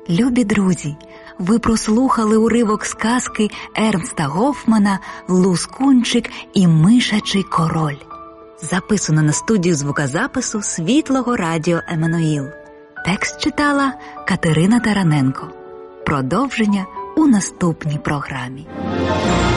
Любі друзі, ви прослухали уривок з казки Ернста Гофмана «Лускунчик і мишачий король». Записано на студію звукозапису Світлого радіо «Еммануїл». Текст читала Катерина Тараненко. Продовження у наступній програмі.